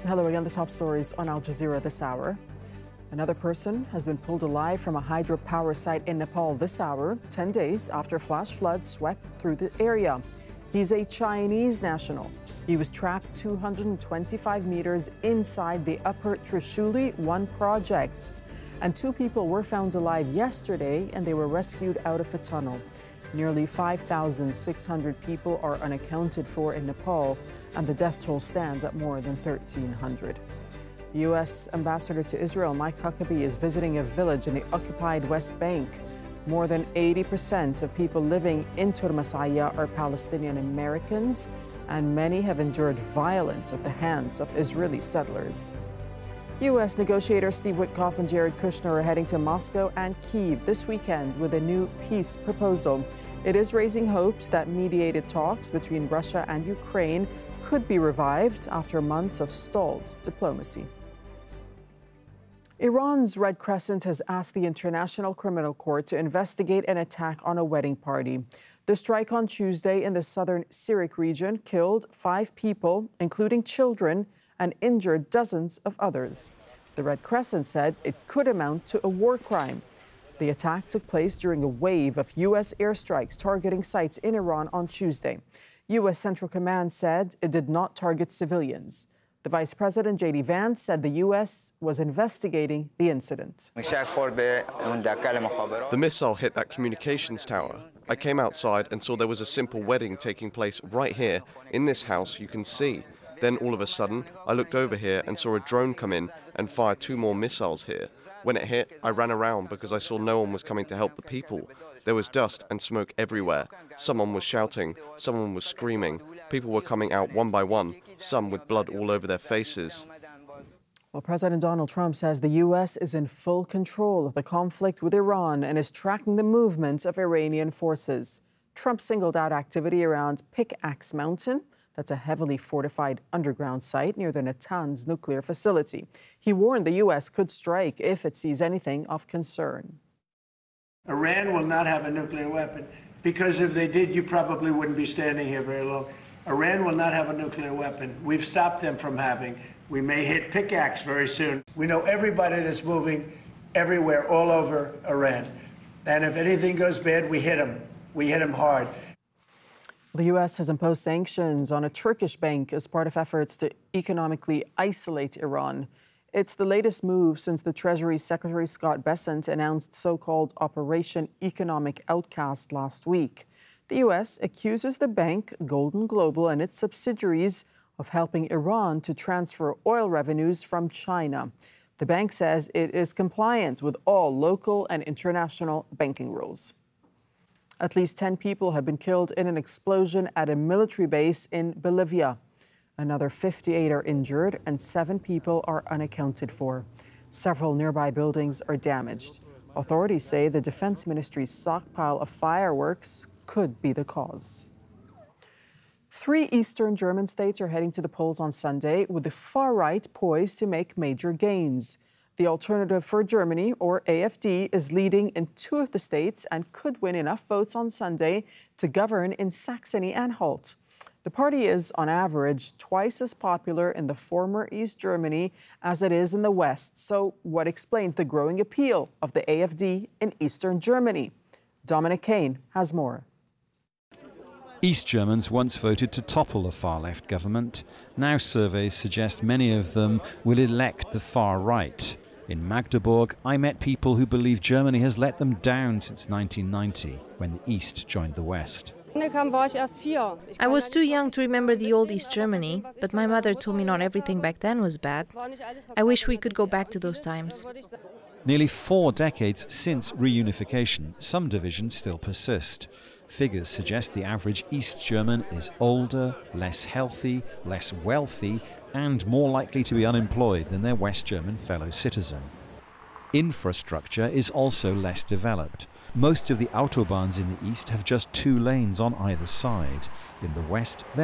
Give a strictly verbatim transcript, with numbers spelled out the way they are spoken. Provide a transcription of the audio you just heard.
Hello again, the top stories on Al Jazeera this hour. Another person has been pulled alive from a hydropower site in Nepal this hour, ten days after flash floods swept through the area. He's a Chinese national. He was trapped two hundred twenty-five meters inside the Upper Trishuli one project. And two people were found alive yesterday, and they were rescued out of a tunnel. Nearly five thousand six hundred people are unaccounted for in Nepal, and the death toll stands at more than thirteen hundred. The U S ambassador to Israel, Mike Huckabee, is visiting a village in the occupied West Bank. More than eighty percent of people living in Turmasaya are Palestinian Americans, and many have endured violence at the hands of Israeli settlers. U S negotiators Steve Witkoff and Jared Kushner are heading to Moscow and Kyiv this weekend with a new peace proposal. It is raising hopes that mediated talks between Russia and Ukraine could be revived after months of stalled diplomacy. Iran's Red Crescent has asked the International Criminal Court to investigate an attack on a wedding party. The strike on Tuesday in the southern Sirik region killed five people, including children, and injured dozens of others. The Red Crescent said it could amount to a war crime. The attack took place during a wave of U S airstrikes targeting sites in Iran on Tuesday. U S Central Command said it did not target civilians. The Vice President, J D Vance, said the U S was investigating the incident. The missile hit that communications tower. I came outside and saw there was a simple wedding taking place right here, in this house you can see. Then all of a sudden, I looked over here and saw a drone come in and fire two more missiles here. When it hit, I ran around because I saw no one was coming to help the people. There was dust and smoke everywhere. Someone was shouting, someone was screaming. People were coming out one by one, some with blood all over their faces. Well, President Donald Trump says the U S is in full control of the conflict with Iran and is tracking the movements of Iranian forces. Trump singled out activity around Pickaxe Mountain. That's a heavily fortified underground site near the Natanz nuclear facility. He warned the U S could strike if it sees anything of concern. Iran will not have a nuclear weapon, because if they did, you probably wouldn't be standing here very long. Iran will not have a nuclear weapon. We've stopped them from having. We may hit Pickaxe very soon. We know everybody that's moving everywhere, all over Iran. And if anything goes bad, we hit them. We hit them hard. The U S has imposed sanctions on a Turkish bank as part of efforts to economically isolate Iran. It's the latest move since the Treasury Secretary Scott Bessent announced so-called Operation Economic Outcast last week. The U S accuses the bank, Golden Global, and its subsidiaries of helping Iran to transfer oil revenues from China. The bank says it is compliant with all local and international banking rules. At least ten people have been killed in an explosion at a military base in Bolivia. Another fifty-eight are injured and seven people are unaccounted for. Several nearby buildings are damaged. Authorities say the Defense Ministry's stockpile of fireworks could be the cause. Three Eastern German states are heading to the polls on Sunday, with the far right poised to make major gains. The Alternative for Germany, or A F D, is leading in two of the states and could win enough votes on Sunday to govern in Saxony-Anhalt. The party is, on average, twice as popular in the former East Germany as it is in the West. So what explains the growing appeal of the A F D in Eastern Germany? Dominic Kane has more. East Germans once voted to topple a far-left government. Now surveys suggest many of them will elect the far right. In Magdeburg, I met people who believe Germany has let them down since nineteen ninety, when the East joined the West. I was too young to remember the old East Germany, but my mother told me not everything back then was bad. I wish we could go back to those times. Nearly four decades since reunification, some divisions still persist. Figures suggest the average East German is older, less healthy, less wealthy, and more likely to be unemployed than their West German fellow citizen. Infrastructure is also less developed. Most of the autobahns in the east have just two lanes on either side. In the west, they're